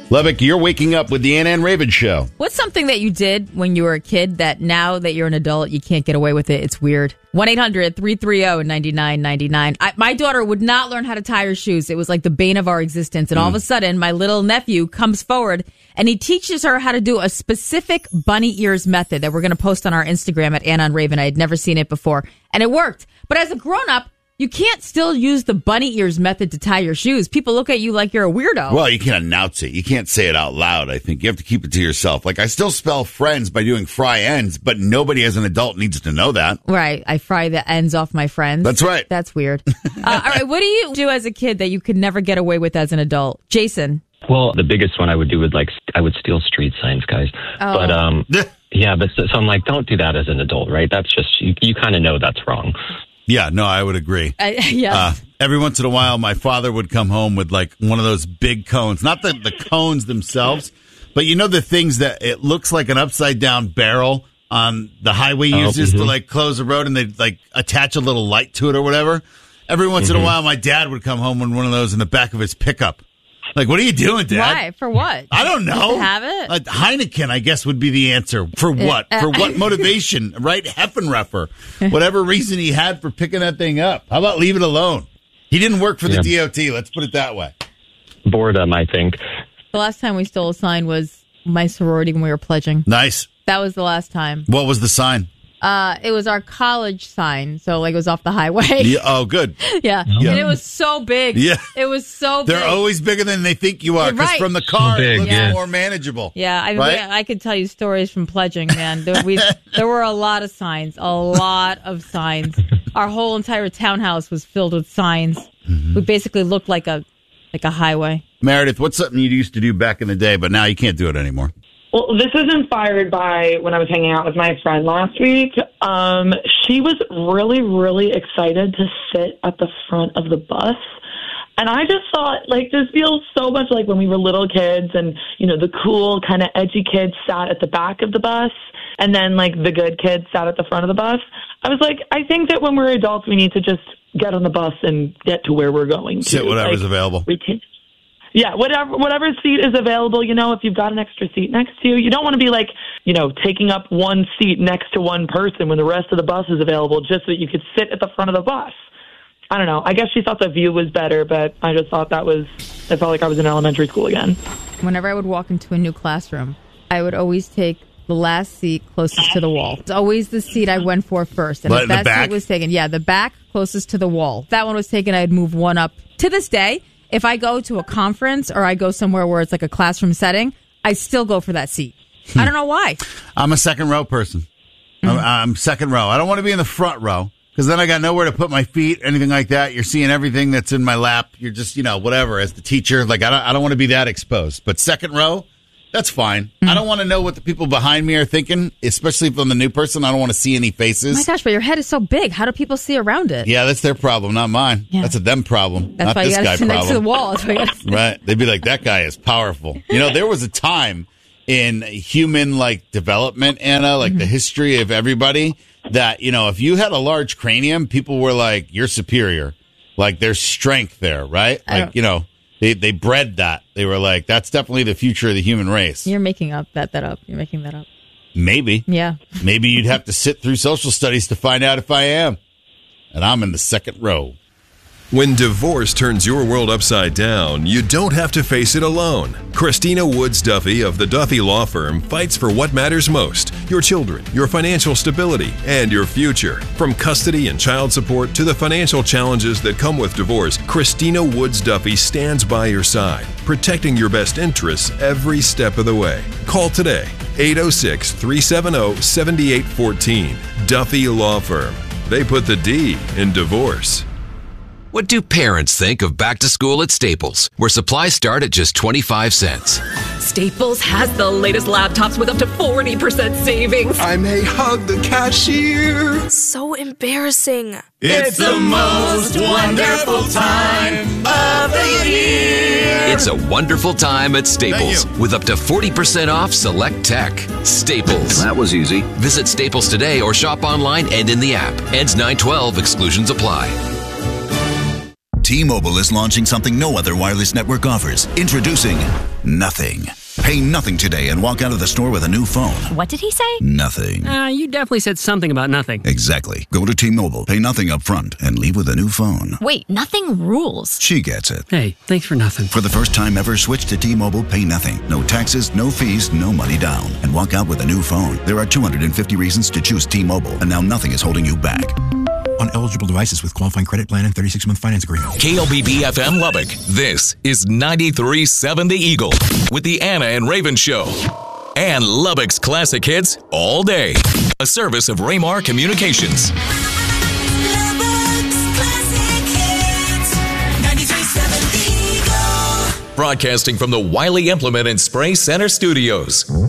Lubbock, you're waking up with the Ann and Raven Show. What's something that you did when you were a kid that now that you're an adult, you can't get away with it? It's weird. 1-800-330-9999. My daughter would not learn how to tie her shoes. It was like the bane of our existence. And all of a sudden, my little nephew comes forward and he teaches her how to do a specific bunny ears method that we're going to post on our Instagram at Ann on Raven. I had never seen it before. And it worked. But as a grown-up, you can't still use the bunny ears method to tie your shoes. People look at you like you're a weirdo. Well, you can't announce it. You can't say it out loud, I think. You have to keep it to yourself. Like, I still spell friends by doing fry ends, but nobody as an adult needs to know that. Right. I fry the ends off my friends. That's right. That's weird. All right. What do you do as a kid that you could never get away with as an adult? Jason. Well, the biggest one I would do I would steal street signs, guys. Oh. But, yeah, but so I'm like, don't do that as an adult, right? That's just, you kind of know that's wrong. Yeah, no, I would agree. Yes. Every once in a while, my father would come home with like one of those big cones. Not the cones themselves, but you know the things that it looks like an upside down barrel on the highway uses to like close the road, and they like attach a little light to it or whatever. Every once in a while, my dad would come home with one of those in the back of his pickup. Like, what are you doing, Dad? Why? For what? I don't know. Just to have it? Heineken, I guess, would be the answer. For what? For what motivation? Right? Heffenreffer. Whatever reason he had for picking that thing up. How about leave it alone? He didn't work for the DOT. Let's put it that way. Boredom, I think. The last time we stole a sign was my sorority when we were pledging. Nice. That was the last time. What was the sign? It was our college sign, so like it was off the highway. Yeah, oh, good. Yeah. And it was so big. Yeah. It was so big. They're always bigger than they think you are, because from the car it looks more manageable. Yeah, I could tell you stories from pledging, man. There were a lot of signs, Our whole entire townhouse was filled with signs. Mm-hmm. We basically looked like a highway. Meredith, what's something you used to do back in the day, but now you can't do it anymore? Well, this was inspired by when I was hanging out with my friend last week. She was really, really excited to sit at the front of the bus. And I just thought, like, this feels so much like when we were little kids and, you know, the cool kind of edgy kids sat at the back of the bus and then, like, the good kids sat at the front of the bus. I was like, I think that when we're adults, we need to just get on the bus and get to where we're going to. Sit whatever's available. We can. Yeah, whatever seat is available, you know, if you've got an extra seat next to you. You don't want to be like, you know, taking up one seat next to one person when the rest of the bus is available just so that you could sit at the front of the bus. I don't know. I guess she thought the view was better, but I just thought I felt like I was in elementary school again. Whenever I would walk into a new classroom, I would always take the last seat closest to the wall. It's always the seat I went for first. And if that seat was taken, the back closest to the wall. If that one was taken, I'd move one up. To this day, if I go to a conference or I go somewhere where it's like a classroom setting, I still go for that seat. I don't know why. I'm a second row person. I'm second row. I don't want to be in the front row because then I got nowhere to put my feet, anything like that. You're seeing everything that's in my lap. You're just, you know, whatever. As the teacher, like I don't want to be that exposed. But second row, that's fine. I don't want to know what the people behind me are thinking, especially if I'm the new person. I don't want to see any faces. Oh my gosh, but your head is so big. How do people see around it? Yeah, that's their problem, not mine. Yeah. That's a them problem, that's not why this you guy sit problem. Next to the wall. Right. They'd be like, that guy is powerful. You know, there was a time in human, like, development, Anna, like the history of everybody, that, you know, if you had a large cranium, people were like, you're superior. Like, there's strength there, right? Like, you know. They bred that. They were like, that's definitely the future of the human race. You're making that up. You're making that up. Maybe. Yeah. Maybe you'd have to sit through social studies to find out if I am. And I'm in the second row. When divorce turns your world upside down, you don't have to face it alone. Christina Woods Duffy of the Duffy Law Firm fights for what matters most: your children, your financial stability, and your future. From custody and child support to the financial challenges that come with divorce, Christina Woods Duffy stands by your side, protecting your best interests every step of the way. Call today, 806-370-7814. Duffy Law Firm. They put the D in divorce. What do parents think of back to school at Staples, where supplies start at just 25 cents? Staples has the latest laptops with up to 40% savings. I may hug the cashier. So embarrassing. It's the most wonderful time of the year. It's a wonderful time at Staples with up to 40% off select tech. Staples. That was easy. Visit Staples today or shop online and in the app. Ends 9/12. Exclusions apply. T-Mobile is launching something no other wireless network offers. Introducing Nothing. Pay nothing today and walk out of the store with a new phone. What did he say? Nothing. You definitely said something about nothing. Exactly. Go to T-Mobile, pay nothing up front, and leave with a new phone. Wait, nothing rules. She gets it. Hey, thanks for nothing. For the first time ever, switch to T-Mobile, pay nothing. No taxes, no fees, no money down. And walk out with a new phone. There are 250 reasons to choose T-Mobile, and now nothing is holding you back. On eligible devices with qualifying credit plan and 36-month finance agreement. KLBB-FM Lubbock. This is 93.7 The Eagle with the Anna and Raven Show. And Lubbock's classic hits all day. A service of Raymar Communications. Lubbock's classic hits. 93.7 The Eagle. Broadcasting from the Wiley Implement and Spray Center Studios.